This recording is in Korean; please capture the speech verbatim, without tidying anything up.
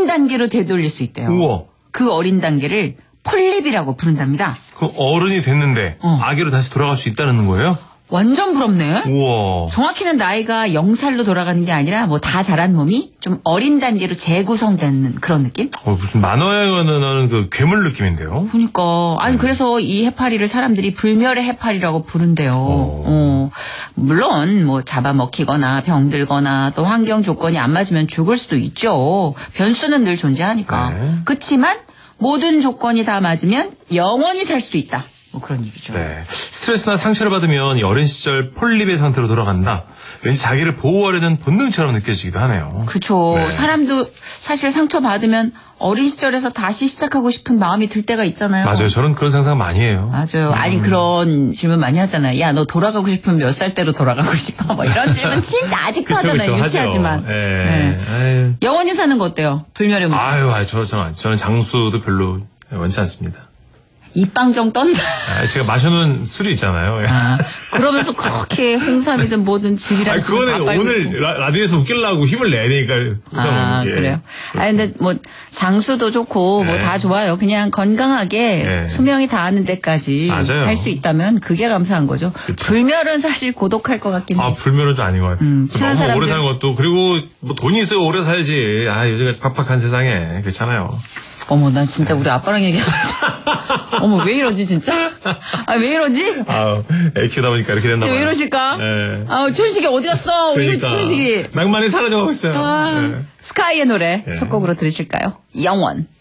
단계로 되돌릴 수 있대요. 우와. 그 어린 단계를 폴립이라고 부른답니다. 그 어른이 됐는데 어. 아기로 다시 돌아갈 수 있다는 거예요? 완전 부럽네. 우와. 정확히는 나이가 영 살로 돌아가는 게 아니라 뭐 다 자란 몸이 좀 어린 단계로 재구성되는 그런 느낌? 어, 무슨 만화에 나오는 그 괴물 느낌인데요? 그러니까 아니 그래서 이 해파리를 사람들이 불멸의 해파리라고 부른대요. 어. 어. 물론 뭐 잡아먹히거나 병들거나 또 환경 조건이 안 맞으면 죽을 수도 있죠. 변수는 늘 존재하니까. 네. 그렇지만 모든 조건이 다 맞으면 영원히 살 수도 있다. 뭐 그런 얘기죠. 네. 스트레스나 상처를 받으면 이 어린 시절 폴립의 상태로 돌아간다. 왠지 자기를 보호하려는 본능처럼 느껴지기도 하네요. 그렇죠. 네. 사람도 사실 상처 받으면 어린 시절에서 다시 시작하고 싶은 마음이 들 때가 있잖아요. 맞아요. 저는 그런 상상 많이 해요. 맞아요. 음. 아니 그런 질문 많이 하잖아요. 야, 너 돌아가고 싶으면 몇 살 때로 돌아가고 싶어? 뭐 이런 질문 진짜 아직도 그쵸, 하잖아요. 그쵸, 유치하지만. 하죠. 예. 네. 아유. 영원히 사는 거 어때요? 불멸의 문제. 아유, 아유, 저, 저는, 저는 장수도 별로 원치 않습니다. 입방정 떤다. 아, 제가 마셔놓은 술이 있잖아요. 아, 그러면서 그렇게 홍삼이든 뭐든 집이랑 아니, 그거는 오늘 라, 라디오에서 웃기려고 힘을 내야 되니까. 아, 게. 그래요? 아 근데 뭐, 장수도 좋고, 뭐 네. 다 좋아요. 그냥 건강하게 네. 수명이 닿는 데까지 맞아요. 할 수 있다면 그게 감사한 거죠. 그쵸. 불멸은 사실 고독할 것 같긴 해요. 아, 불멸은 좀 아닌 것 같아요. 음, 친한 너무 오래 사람들- 사는 것도, 그리고 뭐 돈이 있어야 오래 살지. 아, 요즘같이 팍팍한 세상에. 그렇잖아요. 어머, 난 진짜 우리 아빠랑 얘기하고 어머, 왜 이러지, 진짜? 아, 왜 이러지? 아우, 애 키우다 보니까 이렇게 됐나 봐요. 왜 이러실까? 네. 아, 촌식이 어디 갔어? 우리 그러니까. 촌식이. 낭만이 사라져가고 있어요. 아, 네. 스카이의 노래 네. 첫 곡으로 들으실까요? 영원.